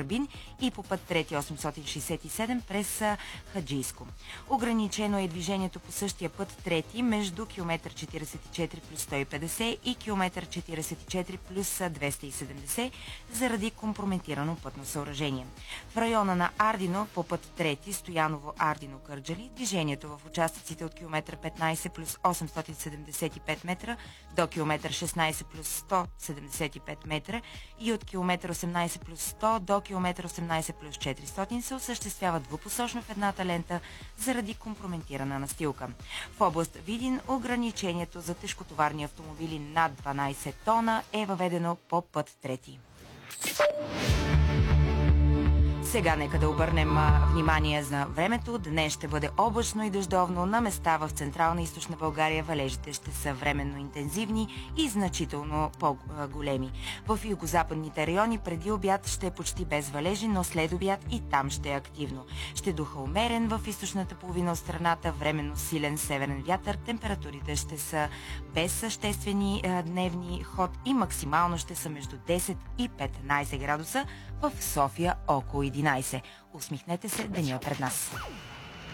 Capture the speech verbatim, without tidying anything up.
Хърбин и по път трети осемстотин шейсет и седем през Хаджийско. Ограничено е движението по същия път трети между километър четиридесет и четири плюс сто и петдесет и километър четиридесет и четири плюс двеста и седемдесет заради компрометирано пътно съоръжение. В района на Ардино по път трети Стояново-Ардино-Кърджали движението в участъците от километър петнайсет плюс осемстотин седемдесет и пет метра до километър шестнайсет плюс сто седемдесет и пет метра и от километър осемнайсет плюс сто до километър осемнайсет плюс четиристотин се осъществява двупосочно в едната лента заради компрометирана настилка. В област Видин ограничението за тежкотоварни автомобили над дванайсет тона е въведено по път трети. Сега нека да обърнем а, внимание за времето. Днес ще бъде облачно и дъждовно. На места в Централна и Източна България валежите ще са временно интензивни и значително по-големи. В югозападните райони преди обяд ще е почти без валежи, но след обяд и там ще е активно. Ще духа умерен в източната половина от страната, временно силен северен вятър. Температурите ще са без съществени а, дневни ход и максимално ще са между десет и петнайсет градуса, в София около единайсет. Усмихнете се, денят пред нас.